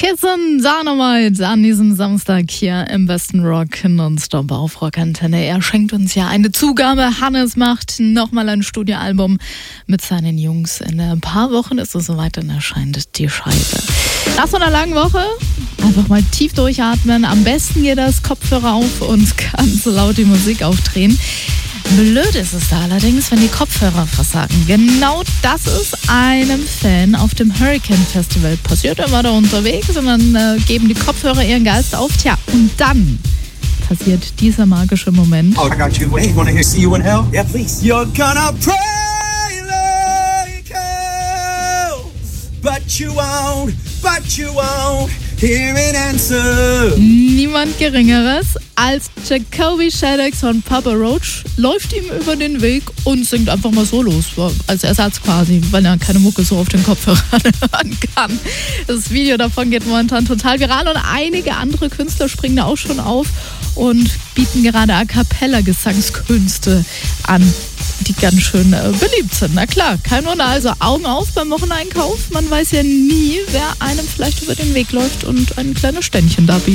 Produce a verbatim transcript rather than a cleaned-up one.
Kissen Dynamite an diesem Samstag hier im besten Rock nonstop auf Rockantenne. Er schenkt uns ja eine Zugabe. Hannes macht nochmal ein Studioalbum mit seinen Jungs. In ein paar Wochen ist es soweit, dann erscheint die Scheibe. Nach so einer langen Woche einfach mal tief durchatmen. Am besten geht das Kopfhörer auf und ganz laut die Musik aufdrehen. Blöd ist es da allerdings, wenn die Kopfhörer versagen. Genau das ist einem Fan auf dem Hurricane Festival passiert. Er war da unterwegs und dann äh, geben die Kopfhörer ihren Geist auf. Tja, und dann passiert dieser magische Moment. Oh, I got you. Hey, wanna hear See You in Hell? Yeah, please. You're gonna pray like hell, but you won't, but you won't hear an answer. Niemand Geringeres als Jacoby Shaddix von Papa Roach läuft ihm über den Weg und singt einfach mal so los, als Ersatz quasi, weil er keine Mucke so auf den Kopfhörern hören kann. Das Video davon geht momentan total viral und einige andere Künstler springen da auch schon auf und bieten gerade A-Cappella-Gesangskünste an, die ganz schön äh, beliebt sind. Na klar, kein Wunder, also Augen auf beim Wocheneinkauf. Man weiß ja nie, wer einem vielleicht über den Weg läuft und ein kleines Ständchen da bietet.